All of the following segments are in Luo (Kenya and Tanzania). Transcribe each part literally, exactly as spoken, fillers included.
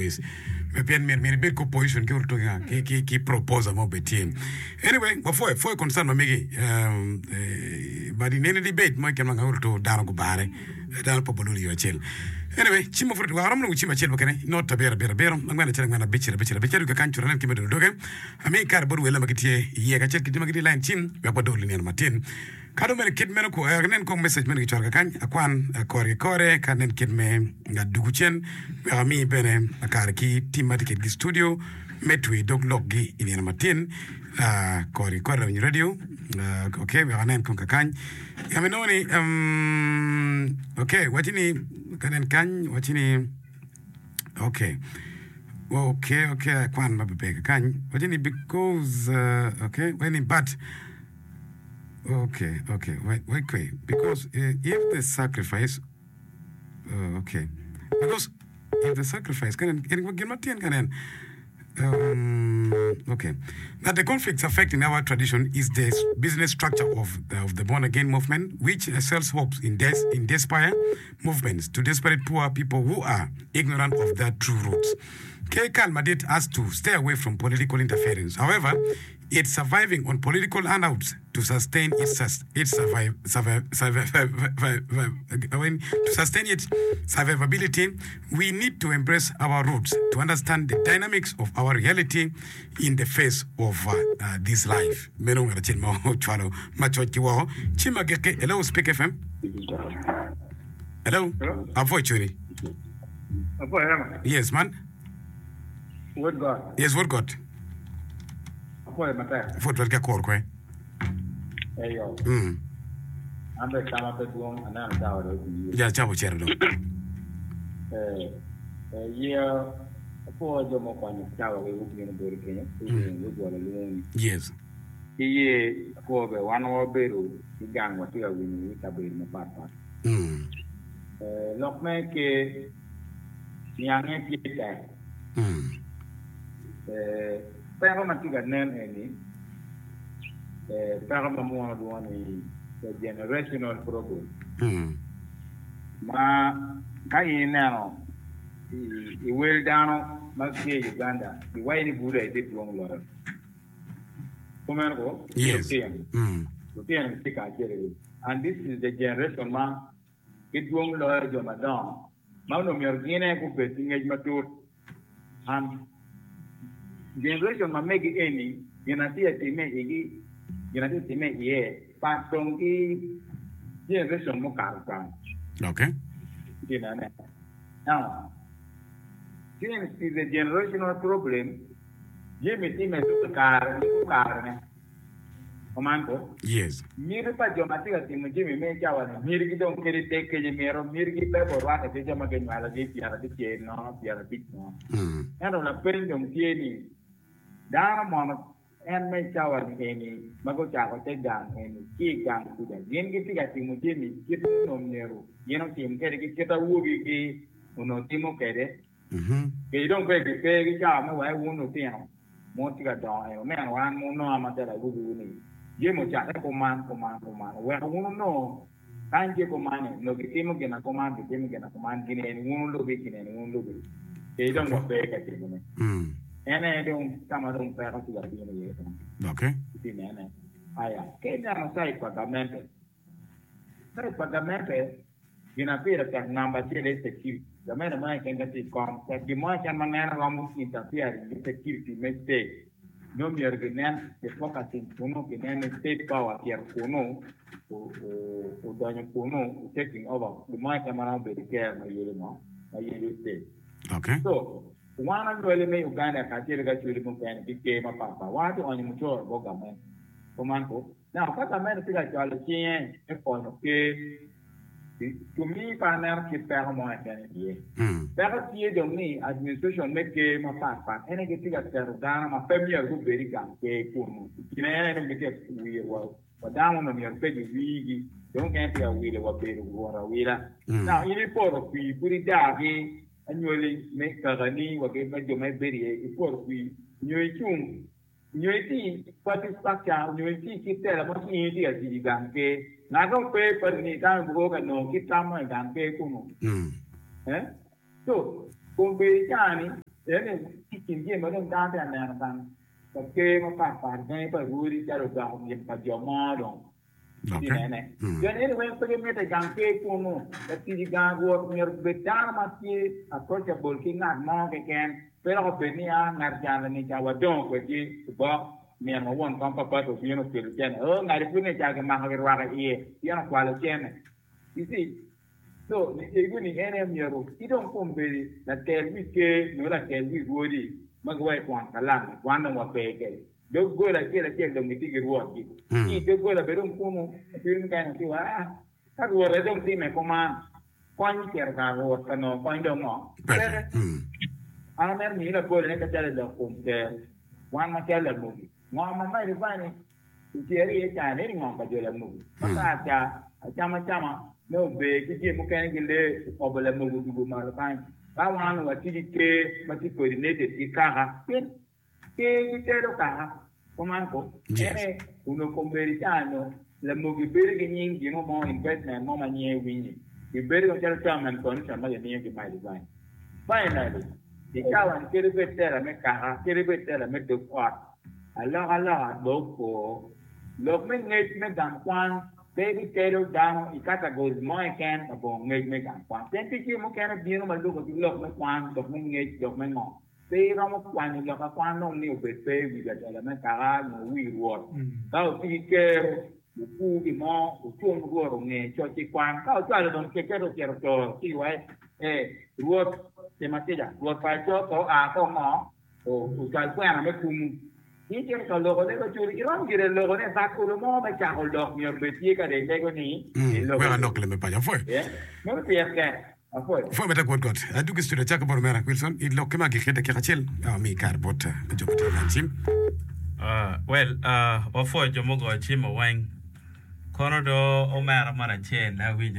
always. Me pen me me big position ki ulto ki ki ki propose mo betim. Anyway, before before concern ma megi um but in any debate mo ken ma ulto dano go bare. Dano popoluri yo chel. Anyway, chimo fruit waram no chima chel bakane not tabera bera bera ngana chela ngana bichira bichira bichira ka kanchura nan kimedo doge ame kar boru wela magiti ye ka chel kitima gidi line chin ya bodoli ne matin kado men kid men ko nen ko message men ki chorga kan akwan kore kore kanen kid me nga duguchen ami bene akar ki timati ki studio metwi dog log gi in matin uh kore kore ni radio uh, okay we anen ko kan yamenoni um okay watini kanen kan watini okay okay okay kwan mabebe kan watini because uh, okay when but okay okay wait wait wait because uh, if the sacrifice uh, okay because if the sacrifice can can can um okay now the conflicts affecting our tradition is the business structure of the, of the born again movement, which sells hopes in des in despair movements to desperate poor people who are ignorant of their true roots. K. Kalmadit has to stay away from political interference. However, it's surviving on political handouts to sustain its its survive, survive, survive, survive, survive, to sustain its survivability. We need to embrace our roots to understand the dynamics of our reality in the face of uh, uh, this life. Hello, Speak F M. Hello, unfortunately. Yes, man. What God? Yes, what God? What matter? What will get called, eh? Hey, yo. Hmm. I'm the time of the one and I'm down. Yeah, Jabo Cherdo. Eh, a year before the Mopan Tower, we will be in the Kenya. Yes. He for the one or better, the gang was here with a bit in the papa. Hmm. Eh, look, make a young people. Hmm. Eh, Pero matiga nen eni eh pero mamuano duani the generational problem Hmm. ma kai neno i will down ma ke Uganda i wai ni bude e de long lora komero Yes. Hmm. European tika jere and this is the generation ma it long lora jo madam ma no mi organie ku pe tinge matur and generation ma megi any genatia time igi genatia time ye pa tongi generation mo karkan Okay. dinane now since is a generational problem ye me time to kar ni kar ne omanto Yes. mir pa jomatika timu jimi me chawa ne mir gi don keri te ke je mero mir gi pe bo wa ke jama ke mala ge piara de che no piara bit no Hmm. ano la pendom tieni Dara mono en me chawa ni mago chawa te dan en ki gang ku da yen gi tiga timu jemi kitu no nero yeno tim kere gi kita wubi gi uno timo kere Mhm. ke don pe ke pe gi cha me wa wuno tiano mo tiga do e me wan mo no ama te la wubi ni ye mo cha ko man ko man ko man wa wuno no kanje ko man no gi timo ge na ko man gi timo ge na ko man gi ne wuno lo bi gi ne wuno lo bi ke don mo pe ka timu ne Hmm. ene dong kama dong pero tu gar bini ye Okay. ti nene aya ke na sai pagamento sai pagamento gina pira ka namba tele security da mena mai kan ga ti kom ka di mo kan manena rom interfere di security mistake no mi ergenen ke focusing kuno ke nene state power pier kuno o o danyo kuno taking over di mo kan manana be ke ma yele no ma yele state Okay. so wana dole me Uganda ka tire ga churi mo kan dike ma papa watu oni mchoro boga men komanko na kata men tiga chale chien e kono ke to me partner ki per mo kan ye Hmm. per tie do ni administration me ke ma papa ene ke tiga ter dana ma family go beri ga ke kuno kine ene me ke wi wa wa damo no mi pe di wigi don kan tiga wi le wa beri wa wila na ini poro ki puri dagi annually make Karani or give me my berry, it was we knew it. Knew it, what is Pacha, knew it, keep there about India, the Ganke. Now don't pay for the time go and no, keep some and Ganke. Hmm. Eh? So, Kumbiri Chani, ene kikin ge ma dong da ta na kan ka ke ma pa pa ne pa ru ri ja ro ga ni pa jo ma dong Okay. ne yo ne we pa ge me ta gang ke ku no ta ti ga go mer be ta ma ti a ko ja bol ki na ma ke ken pero ko be ni a ngar ja ni ja wa dong ko ji bo me ma won kan pa pa to bi no ke ken o ngar pu ne ja ga ma ga wa ga e ya na kwa le ken you see so ni e guni ene mi ro I don't come be la tel wi ke no la tel wi godi ma go wa kwan kalang kwan no wa pe ke do go la ke la ke do mi ti ge ro ki I do go la be dum ku no pi ka na ti wa ta go re dum ti me ko ma kwan ke ga go ka no kwan do mo ana mer ni la go le ka ta le ko ke wan ma ke la mo mo ma mai ri fa ni ti ri e ta ne ri mo ka jo la mo ta ta chama chama no be ki mo kan gi le obele mo gu gu ma la ba wan wa ti ke ma ti coordinated ti ka ha pin ke ki te ro ka ha ko man ko ene uno conversano la mo gi bere gi ning gi no mo investment mo ma nye wi ni gi bere ko tel chama man kon chama ga ni gi mai design finally di ka wan ke re be te la me ka ha ke re be te la me de kwa ala ala do ko lo me ngai me dan kwan baby tailor down ikata goes my can abo ngej me kan kwan ten ti mo kan bi no malu ko lo me kwan do me ngej do me ngo pe ro mo kwan ni lo ka kwan no ni o pe pe wi ga la me ka no wi ro ka o ti ke ku ki mo o chu mo ro nge cho ti kwan ka o cha lo don ke ke ro ke ro to ti wai eh ro te ma ti ja ro pa cho to a ko mo o o cha kwan me ku Ni che ko lo ko ne ko churi ron gire lo ko ne sa ko mo ma cha ko lo mi be ti ka de de ko ni lo ko no le me pa ya foi no te ya ke a foi foi meta ko got adu ki studio cha ko mera Wilson il lo ke ma ki khede ke khachel mi kar bot jo ko ta chim uh well uh o foi jo mo go chim o wan kono do o mera mara chen na wi jo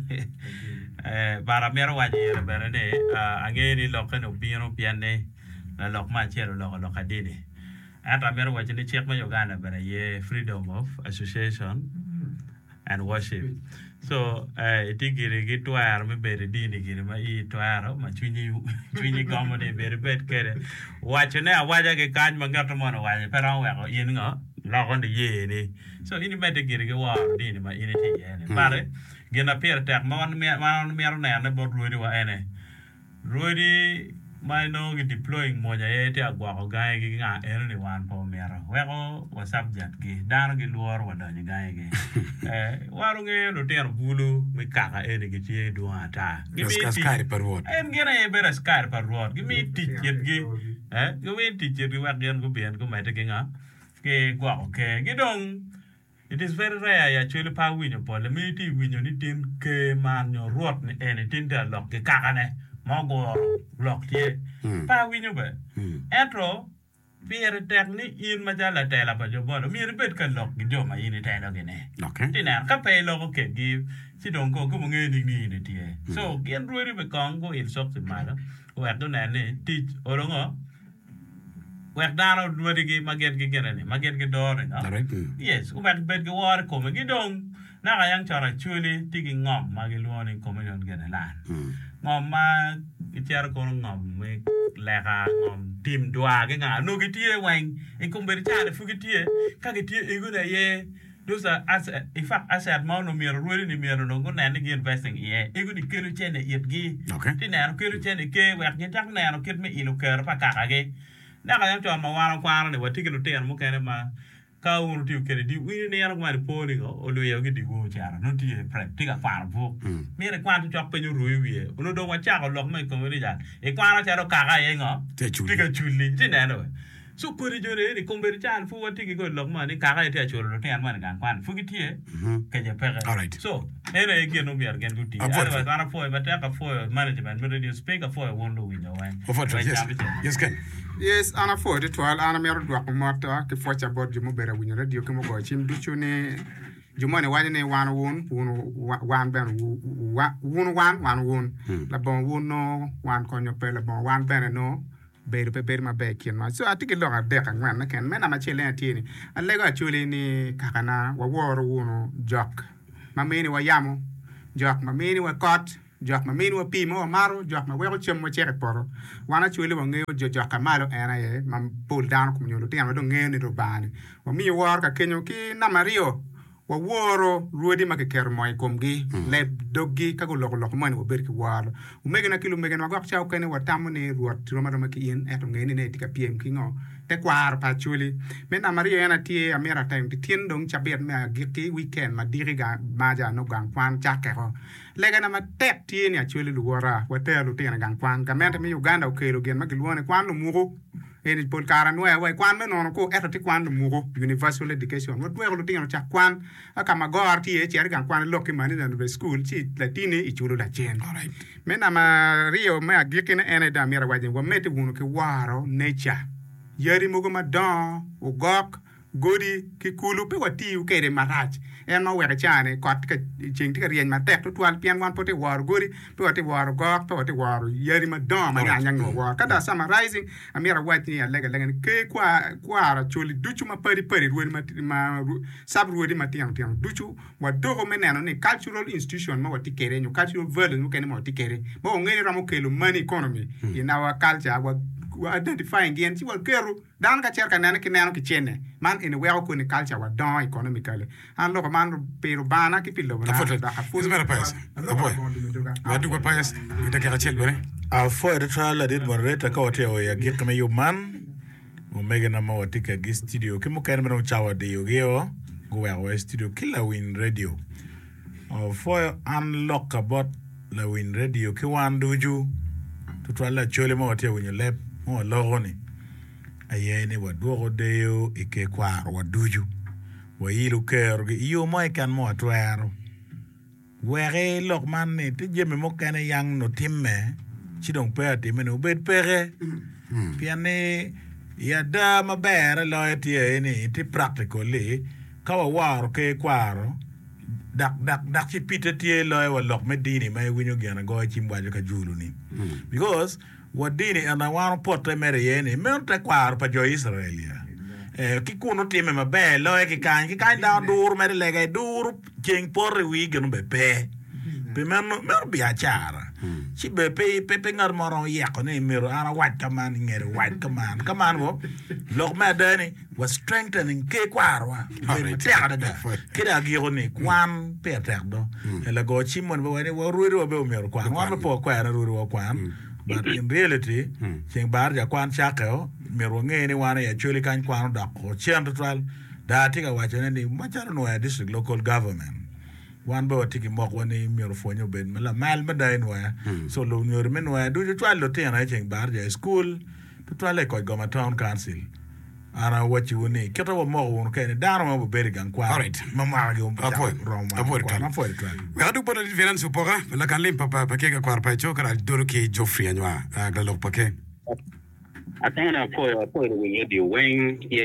eh bara mera wa ji bere de angeri lo ke no bi no piane la lo ma chero lo lo ka dini Ata mero wa chini check ma Uganda bara ye freedom of association and worship. So eh iti giri gi twar me bere dini giri ma I twar ma chunyi chunyi gomo de bere bet kere. Wa chene awaja ke kan ma ngato mo wa pero wa ko yin ngo lo kon de ye ni. So ini bete giri gi wa dini ma ini ti ye ni. Bare gena per tek ma wan me ma mero ne ne bod ruodi wa ene. Ruodi my no deploying moja yete agwa ko gae gi nga er ni wan po mero wego wa subject gi dan gi luor wa da gae gi eh waru nge no ter bulu mi kaka ene gi tie do ata gi mi skar per word en gena e ber skar per word gi mi ticket gi eh gi wen ticket gi wa gen go bien go mete gi nga ke gwa ko ke gi dong it is very rare ya chule pa winyo po le mi ti winyo ni tin ke man yo rot ni ene tin da lok ke kaka ne Mogo lock ye. Pa winyo be. Entro Pierre Techni in majala tela pa jobolo. Mi ribet kan lock gijo ma ini tela gene. Okay. Tina ka pay logo ke give si don ko ko ngi ni ni ni tie. So gen ruiri be kongo il sok si mala. Wek do na ne teach orongo. Wek dano duwadi gi maget gi gene ni. Maget gi dore nga. Yes. Wek bet gi war ko me gidong. Na kayang chara chuli tigi ngom magi luoni komenyon gene lan. Ngom ma itiar ko ngom me leka ngom tim dwa ge nga no gitie wen e kumberi chane fugitie ka gitie iguna ye dosa as in fact as at ma no mero ruori ni mero no ngona ni investing ye iguni kelu chene yet gi ti na kelu chene ke wek ni tak na no ket me ilo ker pa ka ge na kayang chon ma wan kwaro ne watiki no ten mo kene ma ka unu tiu kene di wini ne yana kumari poni go olu ya gidi go chara no ti prep tiga far vo mere kwantu chok penyo rui wie uno do wa chako lok mai komeri jan e kwano charo kaka ye ngo tiga chuli ti ne no so kuri jore ni komberi chan fu wa tigi go lok ma ni kaka te choro no ten man gan kwan fu gitie ke je pere so ere e geno mi argen guti ara ana fo ba ta ka fo management me radio speaker fo won lo winyo wan yes ken Yes, ana fo de twal ana mero dwa ko mota ke fo cha bod jumo bera winyo radio ke mo go chim bichu ne jumo ne wani ne wan won won wan ben won wan wan won la bon won no wan ko nyo pe la bon wan ben no be be be ma be kin ma so atike lo ga de kan wan na ken mena ma chele atini alle ga chule ni kakana wa woro wono jok ma meni wa yamo jok ma meni wa kot jok ma min wa pi mo maro jok ma we ko chem mo chere poro wana chwele wa ngeo jo jok kamalo era ye mam pol down ko nyolo tiam do ngeo ni do bani wa mi war ka kenyo ki na mario wa woro ruodi ma ke ker moy komgi le doggi ka go loko loko man wo berki war u megena kilo megena wa gak kene wa tamone ruot roma roma ki en eto ngeni ne tika piem ki ngo te kwar pa chuli men na mario yana tie amera time ti tien dong chabet me giki weekend ma diriga maja no gang kwan chakero lega na ma tep tie ni achuli luora wa te lu tena gang kwan ka mente mi Uganda ukelo gen ma gilwone kwan lu mugo eni pol karan we we kwan me nono ko eto ti kwan lu mugo universal education wo we lu tena cha kwan aka magor ti e cher gang kwan lokki mani na the school chi latini i chulu da chen alright men na mario me giki na ene da mera wajin wo meti wunu ki waro nature yari mugo madon ugok godi ki kulu pe wati u kere maraj en ma were chane kot ka ching ti ka rien ma tek to twal pian wan pote war godi pe wati war gok pe wati war yari madon ma nya nyang war kada summarizing amira wati ya lega lega ke kwa kwa choli duchu ma pari pari ruwen ma ma sab ruwen ma tiang tiang duchu wa dogo meneno ni cultural institution ma wati kere nyu cultural value nu kene ma wati kere mo ngeni ramo kelo money economy in our culture wa identifying again si wal keru dan ka cher ka nana ki nano ki chene man in we ko ni culture wa don economically an lo man pero bana ki pilo bana da ka fu zera pais apoy ma du ko pais ita ka chel bere a fo de trala dit moderator ka wote o ya gik me yo man o mega na ma wote ka gi studio ki mo kan me no chawa de yo geo go wa wa studio kila win radio o fo an lock about la win radio ki wan duju to trala chole mo wote win lep mo logoni ayene wa duogo deo ike kwaro wa duju wa iru kero gi iyo mo kan mo atwero were lok man ni ti jeme mo kan yang no timme chidong pe ati meno bet pere piane ya da ma bere lo ti ni ti practically ka wa waro ke kwaro dak dak dak chi pite ti lo wa lok medini mai winyo gana go chimba ka julu ni because wadini ana wan pote mere yeni mente kwar pa jo Israelia eh ki kuno time ma be lo e ki kan ki kan da dur mere lega dur king por wi gnu be pe pe men mer bi achara ci be pe pe pe ngar moro ya ko ne miro ana wat kaman ngere wat kaman kaman wo lo ma dani was strengthening ke kwar wa te ada da kida giro ni kwan pe terdo la go chimon bo ne wo ruiro be miro kwan wa po kwa na ruiro kwan but in reality sing bar ja kwan chakeo mero ngeni wana ya chuli kan kwan da ko chen tral da tiga wachane ni macharo no ya district local government wan bo tiki mok wani mero fonyo ben mala mal madai no ya so lo nyor men wa du tral lo tena sing bar ja school to tral ko goma town council ana wachi woni keto wo mo won ken daro mo beri gan kwa mama yo apoy apoy kan apoy tral ga du bodo diference supora la kan lim papa pa ke ga kwar pa chokra doro ke Geoffrey anwa ga lo pa ke atanga apoy apoy wo yedi wen